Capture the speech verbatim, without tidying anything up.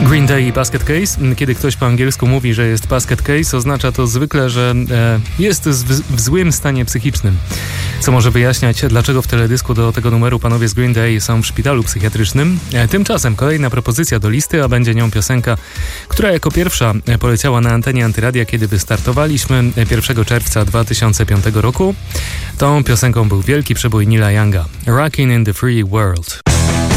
Green Day i Basket Case. Kiedy ktoś po angielsku mówi, że jest basket case, oznacza to zwykle, że e, jest w, w złym stanie psychicznym. Co może wyjaśniać, dlaczego w teledysku do tego numeru panowie z Green Day są w szpitalu psychiatrycznym. E, tymczasem kolejna propozycja do listy, a będzie nią piosenka, która jako pierwsza poleciała na antenie Antyradia, kiedy wystartowaliśmy pierwszego czerwca dwa tysiące piątego roku. Tą piosenką był wielki przebój Neila Younga. Rockin' in the Free World.